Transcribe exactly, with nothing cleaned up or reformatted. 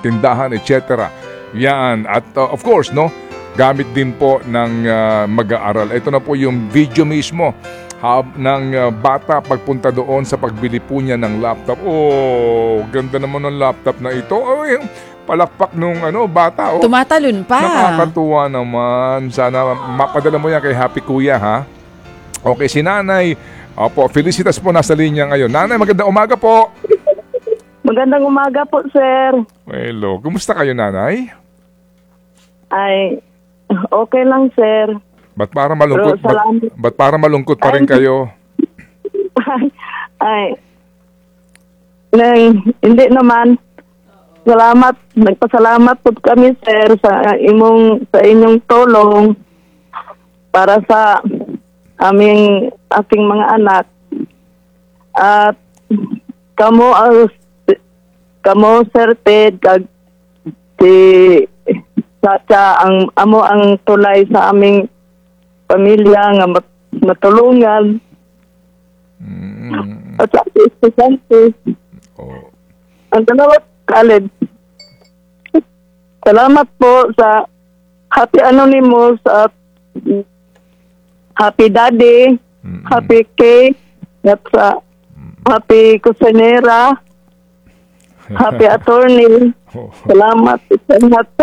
tindahan, et cetera. Yan. At uh, of course, no, gamit din po ng uh, mag-aaral. Ito na po yung video mismo ha, ng uh, bata pagpunta doon sa pagbili po niya ng laptop. Oh, ganda naman ng laptop na ito. Oh, yung palakpak nung ano, bata. Oh. Tumatalon pa. Nakakatuwa naman. Sana mapadala mo yan kay Happy Kuya, ha? Okay, si Nanay. Opo, Felicitas po nasa linya ngayon. Nanay, magandang umaga po. Magandang umaga po, sir. Hello. Kumusta kayo, Nanay? Ay, okay lang, sir. Ba't para malungkot? Pero salamat. Ba't, ba't para malungkot pa rin Ay. kayo? Ay, ay, Nang, hindi naman. Salamat, nagpasalamat po kami, sir, sa imong sa inyong tulong para sa aming aking mga anak. At kamo ang kamo Sir Ted kag si Chacha ang amo ang tulay sa aming pamilya nga mat, matulungan. Mm. At sa estudyante. Oh. Ang tanawat Khaled. Salamat po sa Happy Anonymous at Happy Daddy, Mm-mm. Happy Cake, at sa Happy Kusinera, Happy Attorney. Oh. Salamat sa lahat.